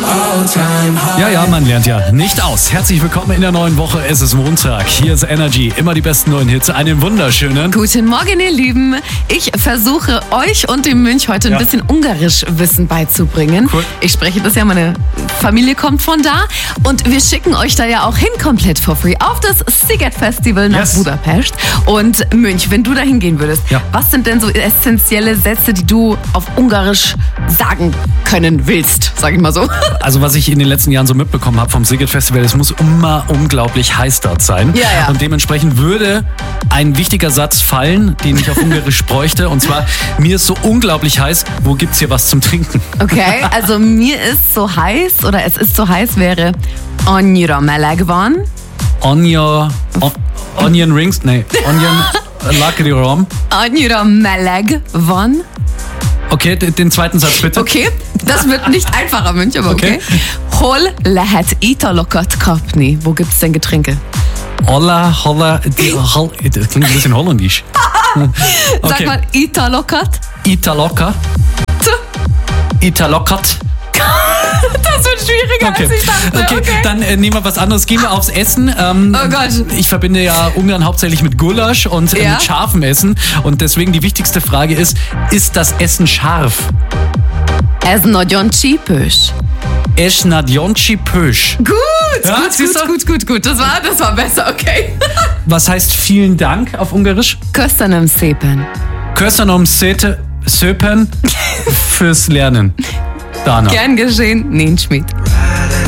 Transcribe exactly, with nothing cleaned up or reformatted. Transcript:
Ja, ja, man lernt ja nicht aus. Herzlich willkommen in der neuen Woche. Es ist Montag. Hier ist Energy. Immer die besten neuen Hits. Einen wunderschönen Guten Morgen, ihr Lieben. Ich versuche euch und dem Mönch heute ein Ja. bisschen Ungarisch-Wissen beizubringen. Cool. Ich spreche das ja, meine Familie kommt von da. Und wir schicken euch da ja auch hin, komplett for free, auf das Sziget Festival nach Yes. Budapest. Und Mönch, wenn du da hingehen würdest, Ja. was sind denn so essentielle Sätze, die du auf Ungarisch sagen können willst, sag ich mal so? Also was ich in den letzten Jahren so mitbekommen habe vom Sziget Festival, es muss immer unglaublich heiß dort sein. Ja, ja. Und dementsprechend würde ein wichtiger Satz fallen, den ich auf Ungarisch bräuchte. Und zwar, mir ist so unglaublich heiß, wo gibt's hier was zum Trinken? Okay, also mir ist so heiß, oder es ist so heiß, wäre annyira meleg van. Onion, on, Onion Rings, nee, Onion Lakri Rom. Annyira meleg van. Okay, d- den zweiten Satz bitte. Okay, das wird nicht einfacher, Mönch, aber okay. Okay. Hol lehet italokat kapni? Wo gibt's denn Getränke? Holla, holla, die, hol, das klingt ein bisschen holländisch. Sag Okay. mal italokat. Italoka, Italokat. Das wird schwieriger, Okay. als ich dachte. Okay, Okay. dann äh, nehmen wir was anderes. Gehen wir aufs Essen. Ähm, Oh Gott. Ich verbinde ja Ungarn hauptsächlich mit Gulasch und äh, Ja. mit scharfem Essen. Und deswegen die wichtigste Frage ist, ist das Essen scharf? Ez nagyon csípős. Es nadjonci pösch. Gut, Ja, gut, siehst gut, du? gut, gut, gut. Das war, das war besser, okay. Was heißt vielen Dank auf Ungarisch? Köszönöm szépen. Köszönöm szépen fürs Lernen. Dana. Gern geschehen, Nincs mit.